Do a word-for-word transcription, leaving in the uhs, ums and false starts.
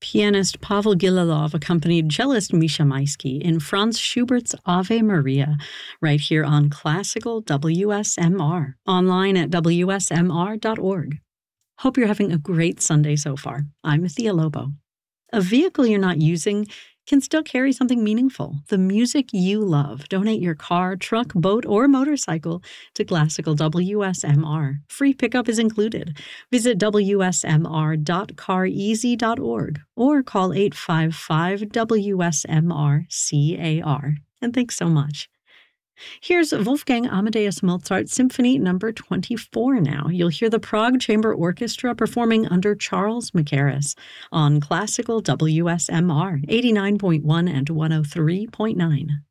Pianist Pavel Gililov accompanied cellist Misha Maisky in Franz Schubert's Ave Maria, right here on Classical W S M R, online at W S M R dot org. Hope you're having a great Sunday so far. I'm Thea Lobo. A vehicle you're not using can still carry something meaningful, the music you love. Donate your car, truck, boat, or motorcycle to Classical W S M R. Free pickup is included. Visit W S M R dot car easy dot org or call eight five five W S M R C A R. And thanks so much. Here's Wolfgang Amadeus Mozart Symphony Number twenty-four now. You'll hear the Prague Chamber Orchestra performing under Charles Mackerras on Classical W S M R eighty-nine point one and one oh three point nine.